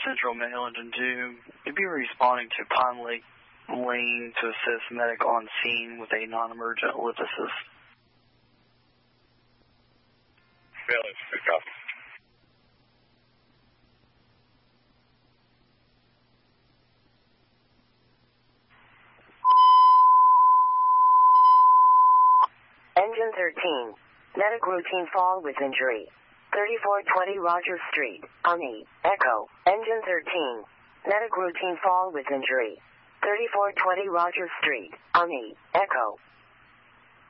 Central Male Engine 2. You'd be responding to Pond Lake Lane to assist medic on scene with a non-emergent ellipsis. Village, pick up. Engine 13. Medic routine fall with injury. 3420 Rogers Street, Ani, Echo. Engine 13. Medic routine fall with injury. 3420 Rogers Street, Ani, Echo.